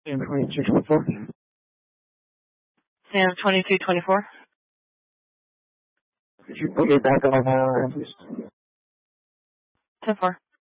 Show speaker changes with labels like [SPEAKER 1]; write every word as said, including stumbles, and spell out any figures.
[SPEAKER 1] Sam twenty-two twenty-four.
[SPEAKER 2] Sam twenty-two twenty-four.
[SPEAKER 1] Could you put your back on now, please?
[SPEAKER 2] ten four.